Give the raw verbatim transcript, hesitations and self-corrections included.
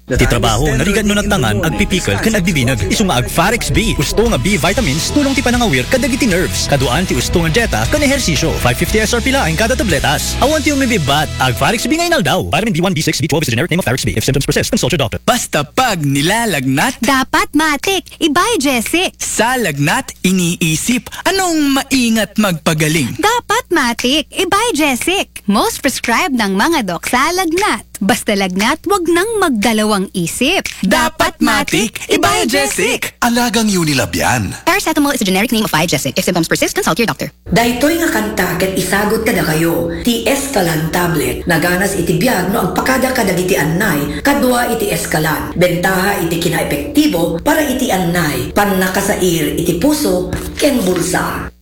Ti trabaho, narigan no nagtangan, agpipikal, kan agbibinag. Isu nga ag Farex B. Gusto nga B vitamins, tulong ti panangawir, kadagiti nerves. Kaduan ti gusto nga jeta, kan ehersisyo. five fifty S R P laing kada tabletas. Awan ti umibibat, ag Farex B ngayon daw. Vitamin B one, B six, B twelve is the generic name of Farex B. If symptoms persist, consult your doctor. Basta pag nilalagnat, dapat matik, ibay Jessic. Sa lagnat, iniisip, anong maingat magpagaling? Dapat matik, ibay Jessic. Most prescribed ng mga dok sa lagnat. Basta lagnat, wag nang magdalawang isip. Dapat matik, ibay Jessic. Alagang Unilab yan. Paracetamol is a generic name of Jessic. If symptoms persist, consult your doctor. Daytoy nga kanta ket isagot kada kayo. Ti Escalan tablet. Naganas iti biag no ang pakada kadagiti annay, kadua iti Escalan. Bentaha iti kinaepektibo para iti annay. Pannakasair iti puso ken bulsa.